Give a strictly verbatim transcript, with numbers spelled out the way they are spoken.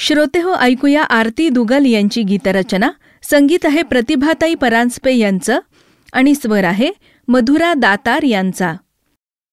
श्रोते हो, ऐकूया आरती दुगल यांची गीतरचना. संगीत आहे प्रतिभाताई परांजपे यांचं आणि स्वर आहे मधुरा दातार यांचा.